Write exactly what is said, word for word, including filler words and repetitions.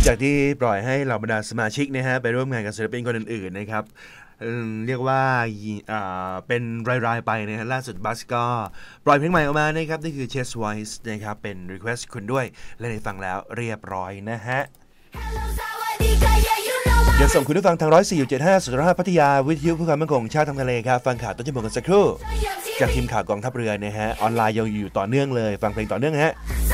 จากที่ปล่อยให้เหล่าบรรดาสมาชิกนะฮะไปร่วมงานกับศิลปินคนอื่นๆนะครับเรียกว่าเป็นรายๆไปนะฮะล่าสุดบัสก็ปล่อยเพลงใหม่ออกมานะครับนี่คือ Chest Voice นะครับเป็น request คุณด้วยและได้ฟังแล้วเรียบร้อยนะฮะยังส่งคุณผู้ฟังทาง หนึ่งร้อยสี่จุดเจ็ดห้า สุราษฎร์พัทยาวิทยุเพื่อความมั่นคงชาติทางทะเลครับฟังข่าวต้นชั่วโมงกันสักครู่จากทีมข่าวกองทัพเรือนะฮะออนไลน์ยังอยู่ต่อเนื่องเลยฟังเพลงต่อเนื่องฮะ